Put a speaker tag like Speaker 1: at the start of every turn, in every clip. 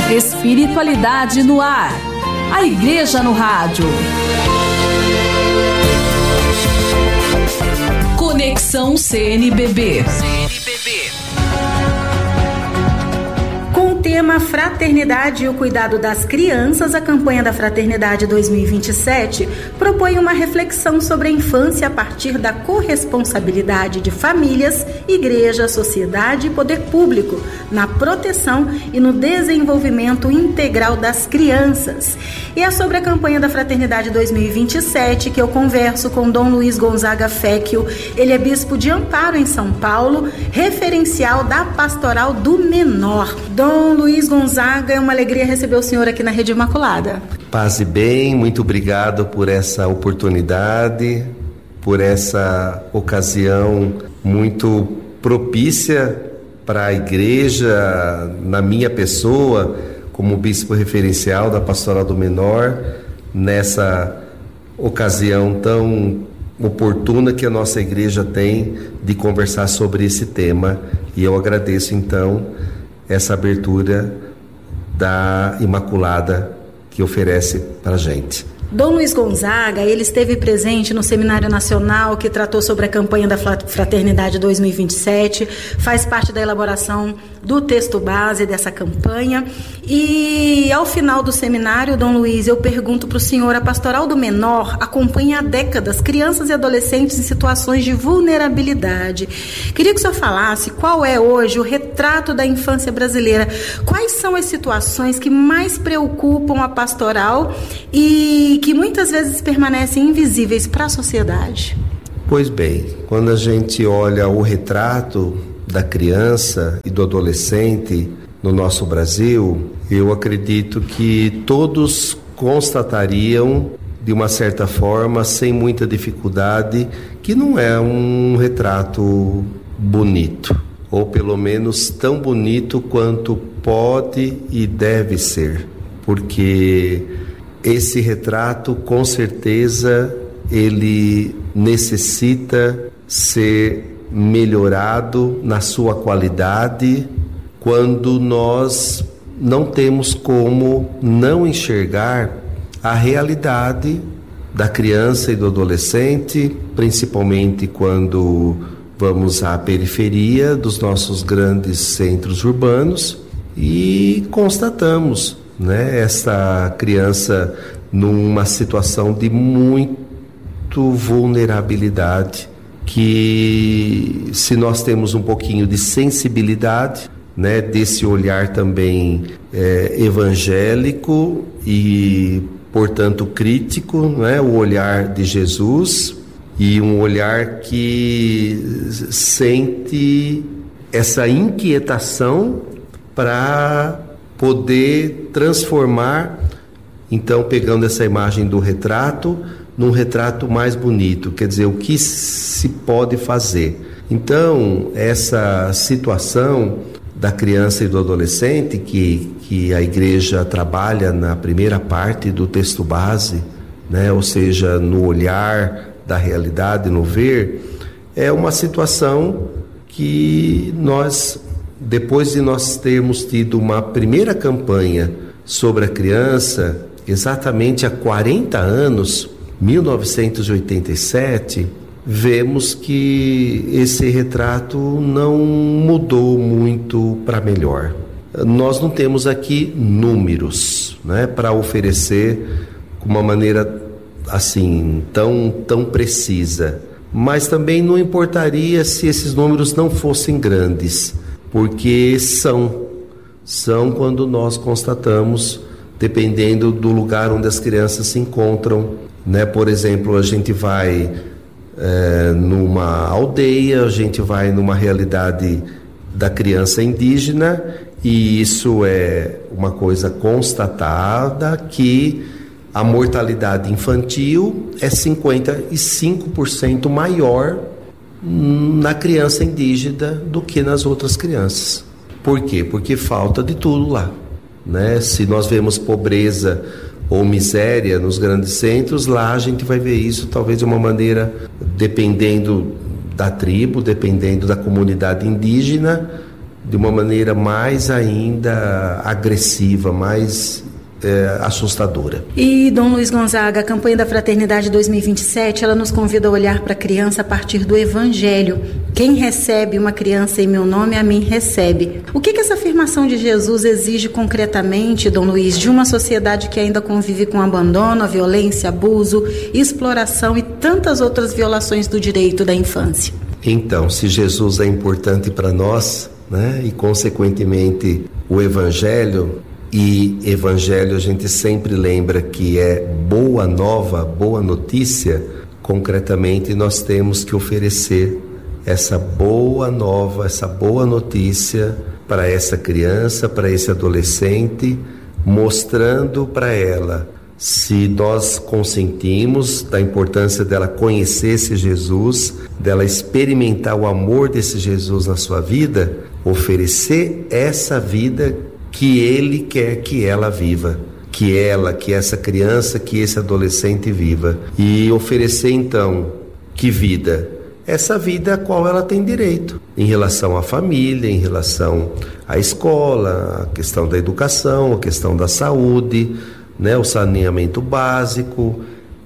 Speaker 1: Espiritualidade no ar. A Igreja no Rádio. Conexão CNBB.
Speaker 2: Com o tema Fraternidade e o Cuidado das Crianças, a campanha da Fraternidade 2027 propõe uma reflexão sobre a infância a partir da corresponsabilidade de famílias, igreja, sociedade e poder público na proteção e no desenvolvimento integral das crianças. E é sobre a campanha da Fraternidade 2027 que eu converso com Dom Luiz Gonzaga Fecchio. Ele é bispo de Amparo, em São Paulo, referencial da Pastoral do Menor. Dom Luiz Gonzaga, é uma alegria receber o senhor aqui na Rede Imaculada.
Speaker 3: Paz e bem, muito obrigado por essa oportunidade, por essa ocasião muito propícia para a igreja, na minha pessoa, como bispo referencial da Pastoral do Menor, nessa ocasião tão oportuna que a nossa igreja tem de conversar sobre esse tema. E eu agradeço então essa abertura da Imaculada que oferece para a gente.
Speaker 2: Dom Luiz Gonzaga, ele esteve presente no Seminário Nacional que tratou sobre a campanha da Fraternidade 2027, faz parte da elaboração do texto base dessa campanha. E ao final do seminário, Dom Luiz, eu pergunto para o senhor, a Pastoral do Menor acompanha há décadas crianças e adolescentes em situações de vulnerabilidade. Queria que o senhor falasse qual é hoje o retrato da infância brasileira, quais são as situações que mais preocupam a pastoral e que muitas vezes permanecem invisíveis para a sociedade.
Speaker 3: Pois bem, quando a gente olha o retrato da criança e do adolescente no nosso Brasil, eu acredito que todos constatariam, de uma certa forma, sem muita dificuldade, que não é um retrato bonito, ou pelo menos tão bonito quanto pode e deve ser, porque esse retrato, com certeza, ele necessita ser melhorado na sua qualidade quando nós não temos como não enxergar a realidade da criança e do adolescente, principalmente quando vamos à periferia dos nossos grandes centros urbanos e constatamos, essa criança numa situação de muito vulnerabilidade, que se nós temos um pouquinho de sensibilidade, desse olhar também evangélico e, portanto, crítico, o olhar de Jesus, e um olhar que sente essa inquietação para poder transformar, então, pegando essa imagem do retrato, num retrato mais bonito, quer dizer, o que se pode fazer. Então, essa situação da criança e do adolescente, que a igreja trabalha na primeira parte do texto base, ou seja, no olhar da realidade, no ver, é uma situação que nós, depois de nós termos tido uma primeira campanha sobre a criança, exatamente há 40 anos, 1987, vemos que esse retrato não mudou muito para melhor. Nós não temos aqui números, para oferecer com uma maneira assim tão precisa, mas também não importaria se esses números não fossem grandes, porque são quando nós constatamos, dependendo do lugar onde as crianças se encontram, Por exemplo, a gente vai numa aldeia, a gente vai numa realidade da criança indígena, e isso é uma coisa constatada, que a mortalidade infantil é 55% maior na criança indígena do que nas outras crianças. Por quê? Porque falta de tudo lá, Se nós vemos pobreza ou miséria nos grandes centros, lá a gente vai ver isso talvez de uma maneira, dependendo da tribo, dependendo da comunidade indígena, de uma maneira mais ainda agressiva, mais assustadora.
Speaker 2: E, Dom Luiz Gonzaga, a campanha da Fraternidade 2027, ela nos convida a olhar para a criança a partir do Evangelho. Quem recebe uma criança em meu nome, a mim recebe. O que essa afirmação de Jesus exige concretamente, Dom Luiz, de uma sociedade que ainda convive com abandono, a violência, abuso, exploração e tantas outras violações do direito da infância?
Speaker 3: Então, se Jesus é importante para nós, né, e consequentemente o Evangelho, e Evangelho a gente sempre lembra que é boa nova, boa notícia, concretamente nós temos que oferecer essa boa nova, essa boa notícia para essa criança, para esse adolescente, mostrando para ela, se nós consentimos, da importância dela conhecer esse Jesus, dela experimentar o amor desse Jesus na sua vida, oferecer essa vida que Ele quer que ela viva, que essa criança, que esse adolescente viva, e oferecer então que vida? Essa vida a qual ela tem direito, em relação à família, em relação à escola, a questão da educação, a questão da saúde, né, o saneamento básico,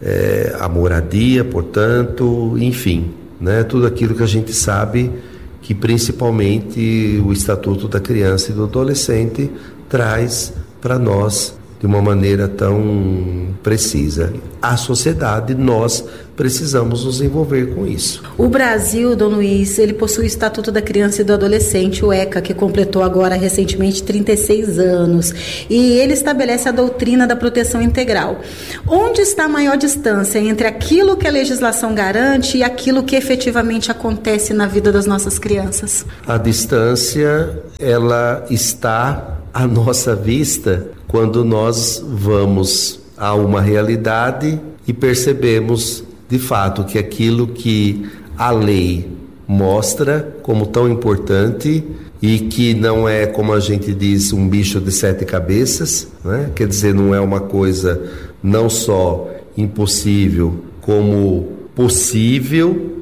Speaker 3: a moradia, portanto, enfim, né, tudo aquilo que a gente sabe que principalmente o Estatuto da Criança e do Adolescente traz para nós de uma maneira tão precisa. A sociedade, nós precisamos nos envolver com isso.
Speaker 2: O Brasil, Dom Luiz, ele possui o Estatuto da Criança e do Adolescente, o ECA, que completou agora recentemente 36 anos. E ele estabelece a doutrina da proteção integral. Onde está a maior distância entre aquilo que a legislação garante e aquilo que efetivamente acontece na vida das nossas crianças?
Speaker 3: A distância, ela está à nossa vista quando nós vamos a uma realidade e percebemos de fato que aquilo que a lei mostra como tão importante e que não é, como a gente diz, um bicho de 7 cabeças, né? Quer dizer, não é uma coisa não só impossível como possível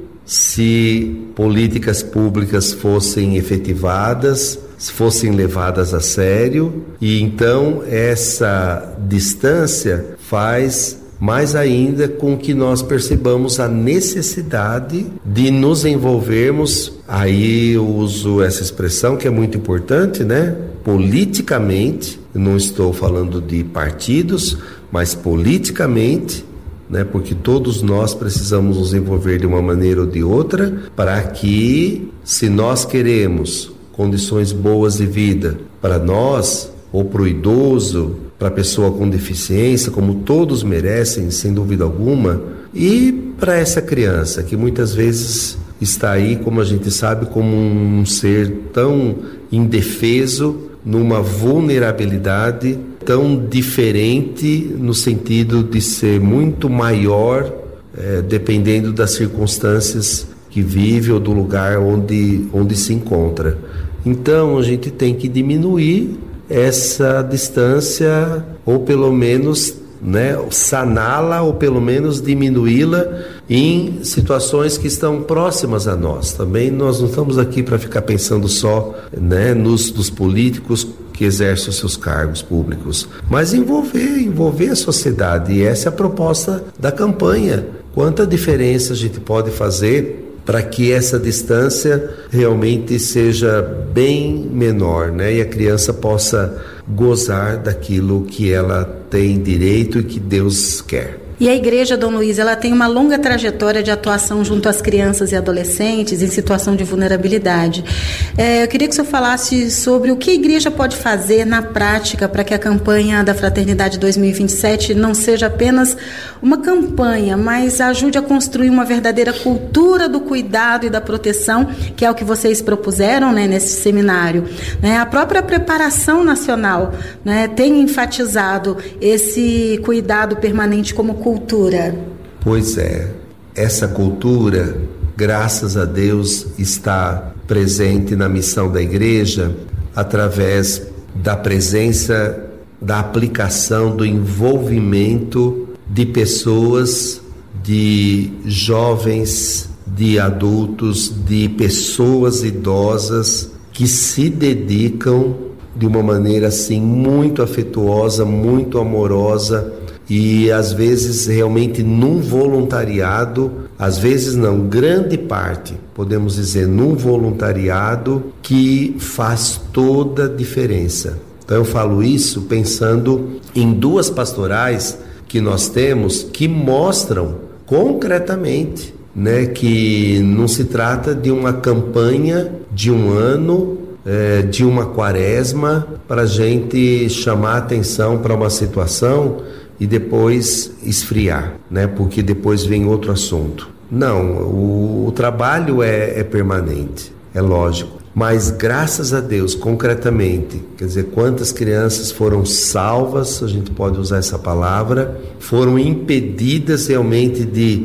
Speaker 3: se políticas públicas fossem efetivadas, se fossem levadas a sério, e então essa distância faz mais ainda com que nós percebamos a necessidade de nos envolvermos, aí eu uso essa expressão que é muito importante, né? Politicamente, não estou falando de partidos, mas politicamente, né? Porque todos nós precisamos nos envolver de uma maneira ou de outra, para que, se nós queremos condições boas de vida para nós, ou para o idoso, para a pessoa com deficiência, como todos merecem, sem dúvida alguma, e para essa criança, que muitas vezes está aí, como a gente sabe, como um ser tão indefeso, numa vulnerabilidade tão diferente, no sentido de ser muito maior, dependendo das circunstâncias que vive ou do lugar onde se encontra. Então a gente tem que diminuir essa distância, ou pelo menos, né, saná-la, ou pelo menos diminuí-la em situações que estão próximas a nós. Também nós não estamos aqui para ficar pensando só, né, nos políticos que exercem os seus cargos públicos, mas envolver a sociedade, e essa é a proposta da campanha. Quanta diferença a gente pode fazer para que essa distância realmente seja bem menor, né? E a criança possa gozar daquilo que ela tem direito e que Deus quer.
Speaker 2: E a Igreja, Dom Luiz, ela tem uma longa trajetória de atuação junto às crianças e adolescentes em situação de vulnerabilidade. Eu queria que o senhor falasse sobre o que a Igreja pode fazer na prática para que a campanha da Fraternidade 2027 não seja apenas uma campanha, mas ajude a construir uma verdadeira cultura do cuidado e da proteção, que é o que vocês propuseram, né, nesse seminário. A própria preparação nacional, né, tem enfatizado esse cuidado permanente como cultura.
Speaker 3: Pois é, essa cultura, graças a Deus, está presente na missão da Igreja através da presença, da aplicação, do envolvimento de pessoas, de jovens, de adultos, de pessoas idosas que se dedicam de uma maneira assim muito afetuosa, muito amorosa e às vezes realmente num voluntariado, às vezes não, grande parte, podemos dizer, num voluntariado que faz toda a diferença. Então eu falo isso pensando em 2 pastorais que nós temos que mostram concretamente, né, que não se trata de uma campanha de um ano, de uma quaresma para a gente chamar atenção para uma situação e depois esfriar, né, porque depois vem outro assunto. Não, o trabalho é permanente, é lógico, mas graças a Deus, concretamente, quer dizer, quantas crianças foram salvas, a gente pode usar essa palavra, foram impedidas realmente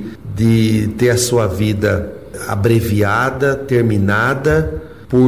Speaker 3: de ter a sua vida abreviada, terminada,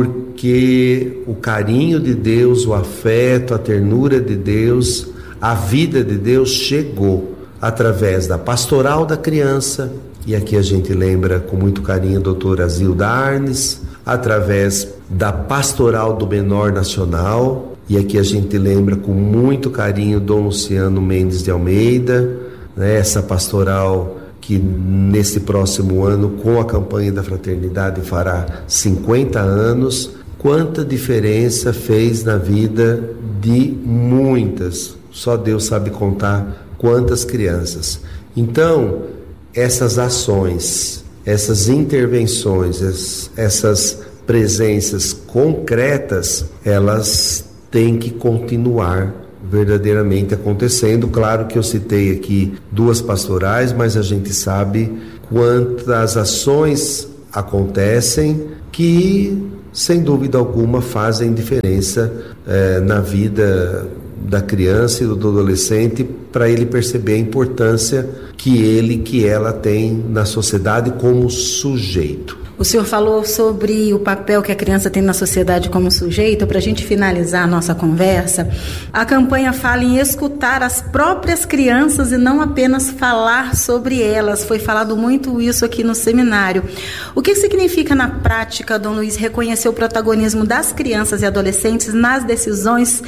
Speaker 3: porque o carinho de Deus, o afeto, a ternura de Deus, a vida de Deus chegou através da pastoral da criança, e aqui a gente lembra com muito carinho a doutora Zilda Arnes, através da pastoral do menor nacional, e aqui a gente lembra com muito carinho Dom Luciano Mendes de Almeida, né, essa pastoral que nesse próximo ano, com a campanha da fraternidade, fará 50 anos. Quanta diferença fez na vida de muitas, só Deus sabe contar quantas crianças. Então, essas ações, essas intervenções, essas presenças concretas, elas têm que continuar verdadeiramente acontecendo. Claro que eu citei aqui 2 pastorais, mas a gente sabe quantas ações acontecem que, sem dúvida alguma, fazem diferença na vida da criança e do adolescente, para ele perceber a importância que ela tem na sociedade como sujeito.
Speaker 2: O senhor falou sobre o papel que a criança tem na sociedade como sujeito. Para a gente finalizar a nossa conversa, a campanha fala em escutar as próprias crianças e não apenas falar sobre elas. Foi falado muito isso aqui no seminário. O que significa na prática, Dom Luiz, reconhecer o protagonismo das crianças e adolescentes nas decisões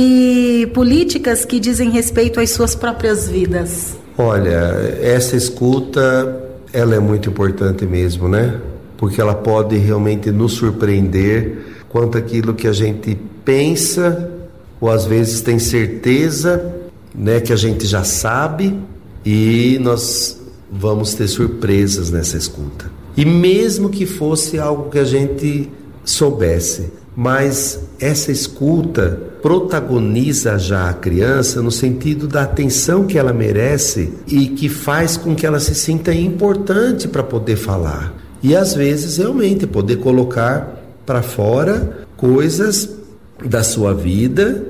Speaker 2: e políticas que dizem respeito às suas próprias vidas?
Speaker 3: Olha, essa escuta, ela é muito importante mesmo, né? Porque ela pode realmente nos surpreender quanto aquilo que a gente pensa, ou às vezes tem certeza, né, que a gente já sabe, e nós vamos ter surpresas nessa escuta. E mesmo que fosse algo que a gente soubesse, mas essa escuta protagoniza já a criança no sentido da atenção que ela merece e que faz com que ela se sinta importante para poder falar. E às vezes realmente poder colocar para fora coisas da sua vida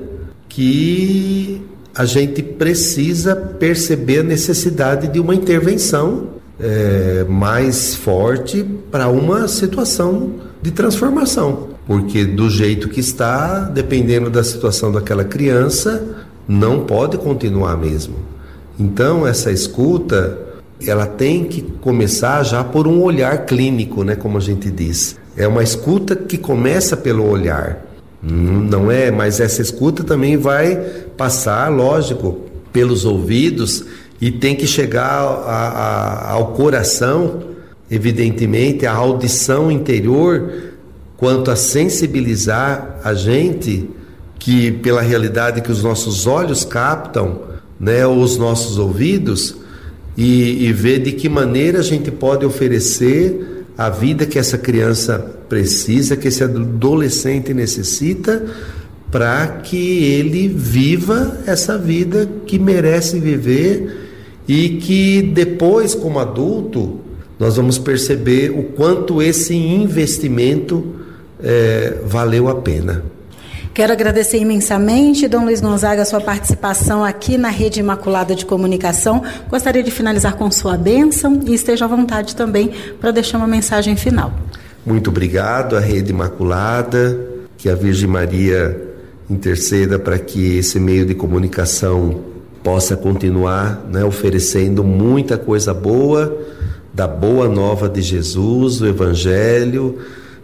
Speaker 3: que a gente precisa perceber a necessidade de uma intervenção mais forte para uma situação de transformação. Porque do jeito que está, dependendo da situação daquela criança, não pode continuar mesmo. Então essa escuta, ela tem que começar já por um olhar clínico, né, como a gente diz. É uma escuta que começa pelo olhar, não é? Mas essa escuta também vai passar, lógico, pelos ouvidos e tem que chegar ao coração, evidentemente, a audição interior, quanto a sensibilizar a gente que pela realidade que os nossos olhos captam, né, os nossos ouvidos, e ver de que maneira a gente pode oferecer a vida que essa criança precisa, que esse adolescente necessita, para que ele viva essa vida que merece viver e que depois, como adulto, nós vamos perceber o quanto esse investimento valeu a pena.
Speaker 2: Quero agradecer imensamente, Dom Luiz Gonzaga, a sua participação aqui na Rede Imaculada de Comunicação. Gostaria de finalizar com sua bênção e esteja à vontade também para deixar uma mensagem final.
Speaker 3: Muito obrigado à Rede Imaculada, que a Virgem Maria interceda para que esse meio de comunicação possa continuar, né, oferecendo muita coisa boa, da boa nova de Jesus, o Evangelho,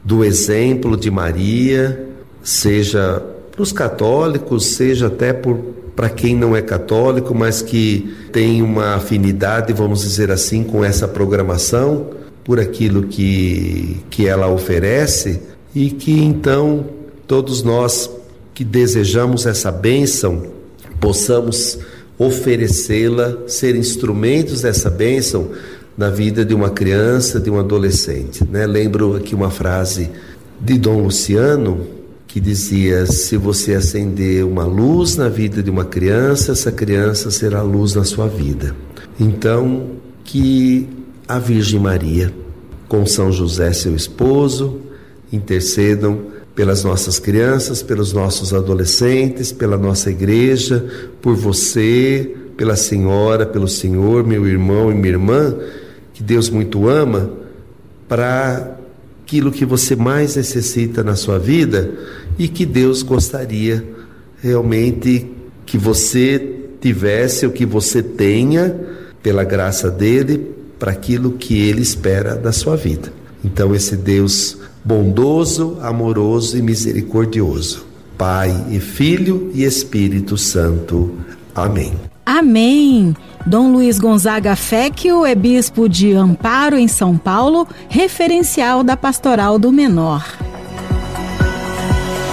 Speaker 3: do exemplo de Maria, seja para os católicos, seja até para quem não é católico, mas que tem uma afinidade, vamos dizer assim, com essa programação, por aquilo que ela oferece, e que então todos nós que desejamos essa bênção possamos oferecê-la, ser instrumentos dessa bênção na vida de uma criança, de um adolescente, né? Lembro aqui uma frase de Dom Luciano que dizia: se você acender uma luz na vida de uma criança, essa criança será luz na sua vida. Então, que a Virgem Maria, com São José, seu esposo, intercedam pelas nossas crianças, pelos nossos adolescentes, pela nossa igreja, por você, pela senhora, pelo senhor, meu irmão e minha irmã, que Deus muito ama, para aquilo que você mais necessita na sua vida e que Deus gostaria realmente que você tivesse, o que você tenha, pela graça dele, para aquilo que ele espera da sua vida. Então, esse Deus bondoso, amoroso e misericordioso, Pai e Filho e Espírito Santo. Amém.
Speaker 2: Amém. Dom Luiz Gonzaga Fecchio é bispo de Amparo, em São Paulo, referencial da Pastoral do Menor.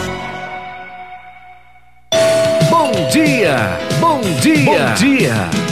Speaker 4: Bom dia! Bom dia! Bom dia!